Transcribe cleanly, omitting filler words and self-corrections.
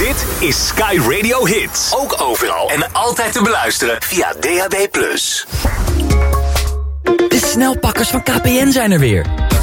Dit is Sky Radio Hits. Ook overal en altijd te beluisteren via DAB+. De snelpakkers van KPN zijn er weer.